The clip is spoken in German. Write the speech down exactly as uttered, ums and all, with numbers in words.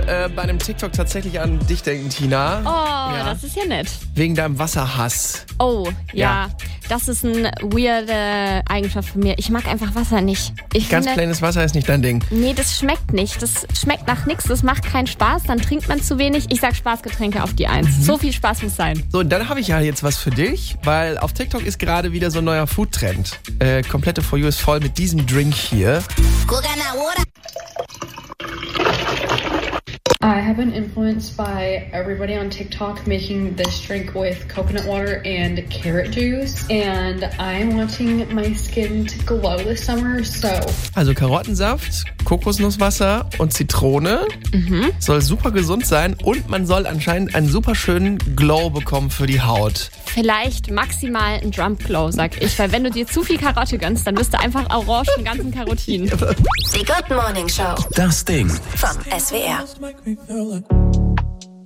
äh, bei einem TikTok tatsächlich an dich denken, Tina. Oh, ja. Das ist ja nett. Wegen deinem Wasserhass. Oh, ja. Ja. Das ist eine weirde Eigenschaft von mir. Ich mag einfach Wasser nicht. Ich Ganz finde, kleines Wasser ist nicht dein Ding. Nee, das schmeckt nicht. Das schmeckt nach nichts. Das macht keinen Spaß. Dann trinkt man zu wenig. Ich sag Spaßgetränke auf die Eins. Mhm. So viel Spaß muss sein. So, und dann habe ich ja jetzt was für dich, weil auf TikTok ist gerade wieder so ein neuer Foodtrend. Äh, komplette For You ist voll mit diesem Drink hier. I have been influenced by everybody on TikTok making this drink with coconut water and carrot juice, and I'm wanting my skin to glow this summer, so... Also Karottensaft, Kokosnusswasser und Zitrone. Mhm. Soll super gesund sein und man soll anscheinend einen super schönen Glow bekommen für die Haut. Vielleicht maximal ein Drump Glow, sag ich. Weil wenn du dir zu viel Karotte gönnst, dann bist du einfach orange im ganzen Karotin. Die Good Morning Show. Das Ding. Vom S W R. Make me feel like